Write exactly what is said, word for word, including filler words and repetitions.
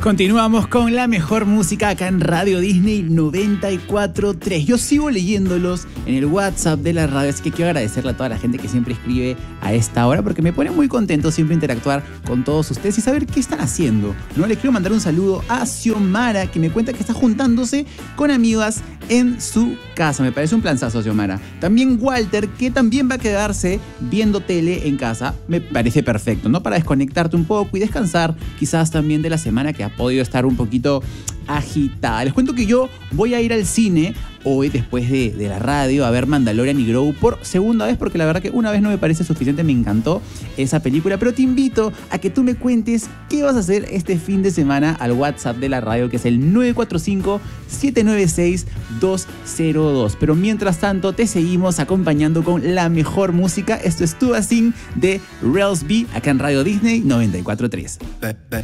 Continuamos con la mejor música acá en Radio Disney noventa y cuatro punto tres. Yo sigo leyéndolos en el WhatsApp de la radio, así que quiero agradecerle a toda la gente que siempre escribe a esta hora porque me pone muy contento siempre interactuar con todos ustedes y saber qué están haciendo, ¿no? Le quiero mandar un saludo a Xiomara, que me cuenta que está juntándose con amigas en su casa. Me parece un planzazo, Xiomara. También Walter, que también va a quedarse viendo tele en casa. Me parece perfecto, ¿no? Para desconectarte un poco y descansar quizás también de la semana que ha podido estar un poquito agitada. Les cuento que yo voy a ir al cine hoy después de, de la radio a ver Mandalorian y Grogu por segunda vez, porque la verdad que una vez no me parece suficiente, me encantó esa película, pero te invito a que tú me cuentes qué vas a hacer este fin de semana al WhatsApp de la radio, que es el nueve cuatro cinco, siete nueve seis, dos cero dos. Pero mientras tanto te seguimos acompañando con la mejor música. Esto es Tu Así de Rails B acá en Radio Disney noventa y cuatro punto tres.